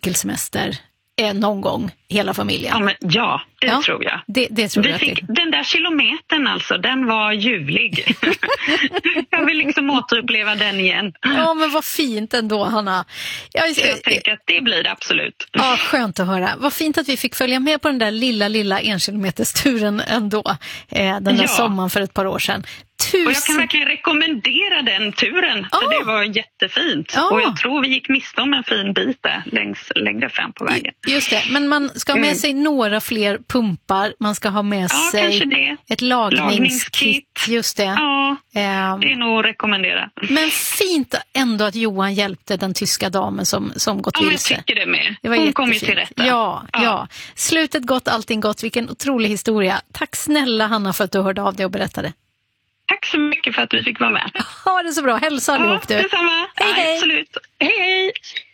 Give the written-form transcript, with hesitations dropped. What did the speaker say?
cykelsemester någon gång, hela familjen. Ja, det tror jag. Det tror jag. Den där kilometern alltså, den var ljuvlig. Jag vill liksom återuppleva den igen. Ja, men vad fint ändå, Hanna. Jag tänker att det blir det absolut. Ja, skönt att höra. Vad fint att vi fick följa med på den där lilla 1 kilometersturen ändå. Den där sommaren för ett par år sedan. Och jag kan verkligen rekommendera den turen, för det var jättefint. Och jag tror vi gick miste om en fin bit där längre fram på vägen. Just det, men man ska ha med sig några fler pumpar. Man ska ha med sig ett lagningskit. Just det. Ja, det är nog att rekommendera. Men fint ändå att Johan hjälpte den tyska damen som gått vilse. Jag tycker det med. Hon kom ju till rätta. Ja. Slutet gott, allting gott. Vilken otrolig historia. Tack snälla, Hanna, för att du hörde av dig och berättade. Tack så mycket för att vi fick vara med. Ha det så bra. Hälsa allihop du. Detsamma. Hej. Absolut. Hej.